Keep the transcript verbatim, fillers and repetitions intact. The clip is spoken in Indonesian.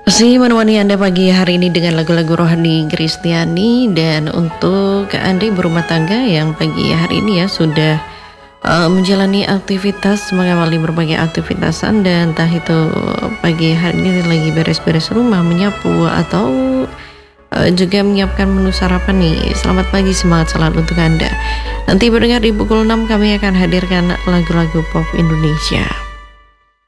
Masih menemani Anda pagi hari ini dengan lagu-lagu rohani Kristiani. Dan untuk Anda berumah tangga yang pagi hari ini ya sudah uh, menjalani aktivitas, mengawali berbagai aktivitas Anda, entah itu pagi hari ini lagi beres-beres rumah, menyapu, atau uh, juga menyiapkan menu sarapan nih. Selamat pagi, semangat selalu untuk Anda. Nanti berdengar di pukul enam kami akan hadirkan lagu-lagu pop Indonesia.